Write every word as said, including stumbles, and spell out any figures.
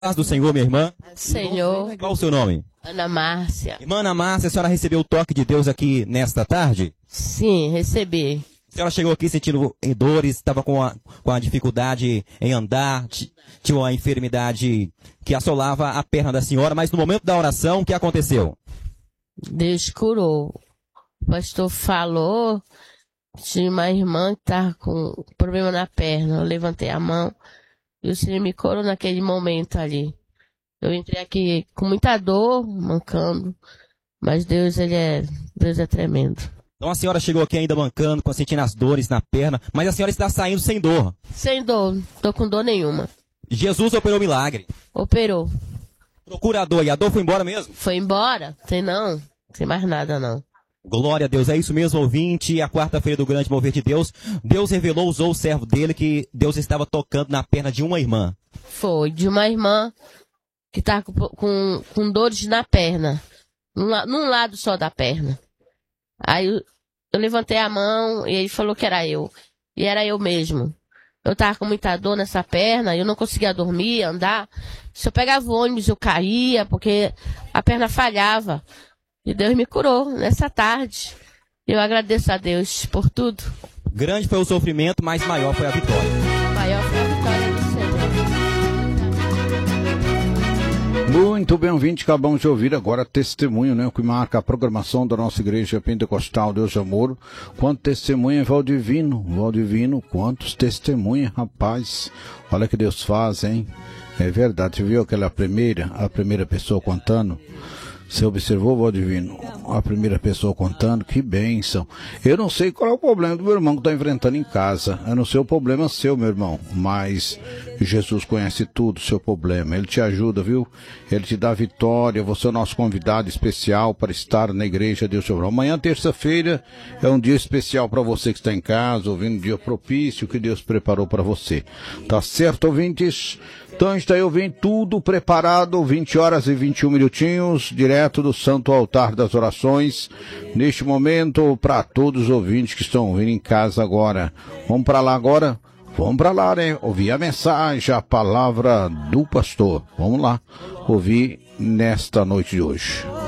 Paz do Senhor, minha irmã. Senhor. Qual o seu nome? Ana Márcia. Irmã Ana Márcia, a senhora recebeu o toque de Deus aqui nesta tarde? Sim, recebi. A senhora chegou aqui sentindo dores, estava com a, com a dificuldade em andar, tinha uma enfermidade que assolava a perna da senhora, mas no momento da oração, o que aconteceu? Deus curou. O pastor falou, tinha uma irmã que estava com problema na perna. Eu levantei a mão e o Senhor me curou naquele momento ali. Eu entrei aqui com muita dor, mancando, mas Deus, ele é, Deus é tremendo. Então a senhora chegou aqui ainda mancando, sentindo as dores na perna, mas a senhora está saindo sem dor. Sem dor, não tô com dor nenhuma. Jesus operou milagre. Operou. Procura a dor, e a dor foi embora mesmo? Foi embora? Tem não, não tem mais nada não. Glória a Deus, é isso mesmo, ouvinte. A quarta-feira do grande mover de Deus, Deus revelou, usou o servo dele que Deus estava tocando na perna de uma irmã. Foi, de uma irmã que estava com, com, com dores na perna, num, num lado só da perna. Aí eu, eu levantei a mão e ele falou que era eu. E era eu mesmo. Eu estava com muita dor nessa perna, eu não conseguia dormir, andar. Se eu pegava o ônibus, eu caía, porque a perna falhava. E Deus me curou nessa tarde. Eu agradeço a Deus por tudo. Grande foi o sofrimento, mas maior foi a vitória. Maior foi a vitória do Senhor. Muito bem, ouvinte, acabamos de ouvir agora testemunho, né, que marca a programação da nossa Igreja Pentecostal Deus de Amor. Quanto testemunho, Valdivino, Valdivino, quantos testemunhos, rapaz. Olha que Deus faz, hein? É verdade, você viu aquela primeira, a primeira pessoa contando? Você observou, Valdivino, a primeira pessoa contando? Que bênção. Eu não sei qual é o problema do meu irmão que está enfrentando em casa. Eu não sei o problema seu, meu irmão. Mas Jesus conhece tudo, o seu problema. Ele te ajuda, viu? Ele te dá vitória. Você é o nosso convidado especial para estar na Igreja Deus de Amor. Amanhã, terça-feira, é um dia especial para você que está em casa, ouvindo um dia propício que Deus preparou para você. Tá certo, ouvintes? Então está aí ouvindo tudo preparado, vinte horas e vinte e um minutinhos, direto do Santo Altar das Orações, neste momento, para todos os ouvintes que estão ouvindo em casa agora. Vamos para lá agora? Vamos para lá, né? Ouvir a mensagem, a palavra do pastor. Vamos lá, ouvir nesta noite de hoje.